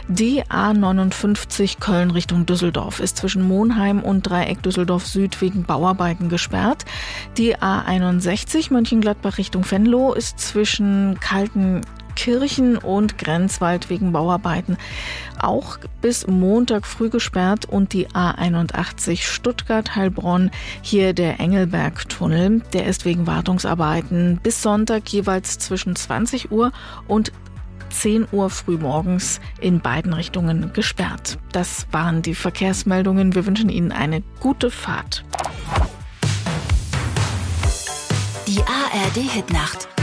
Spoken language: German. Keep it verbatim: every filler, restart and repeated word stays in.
Die A neunundfünfzig Köln Richtung Düsseldorf ist zwischen Monheim und Dreieck Düsseldorf Süd wegen Bauarbeiten gesperrt. Die A einundsechzig Mönchengladbach Richtung Venlo ist zwischen Kaltenkirchen und Grenzwald wegen Bauarbeiten auch bis Montag früh gesperrt, und die A einundachtzig Stuttgart-Heilbronn, hier der Engelberg-Tunnel, der ist wegen Wartungsarbeiten bis Sonntag jeweils zwischen zwanzig Uhr und zehn Uhr frühmorgens in beiden Richtungen gesperrt. Das waren die Verkehrsmeldungen. Wir wünschen Ihnen eine gute Fahrt. Die A R D Hitnacht.